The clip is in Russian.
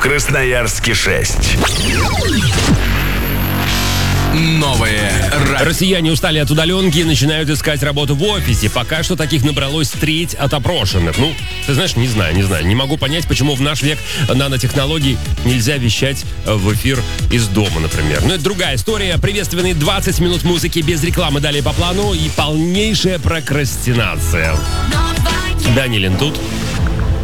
Красноярске 6. Новое радио. Россияне устали от удаленки и начинают искать работу в офисе. Пока что таких набралось треть от опрошенных. Ну, ты знаешь, не знаю. Не могу понять, почему в наш век нанотехнологий нельзя вещать в эфир из дома, например. Но это другая история. Приветственные 20 минут музыки без рекламы далее по плану и полнейшая прокрастинация. Данилин тут.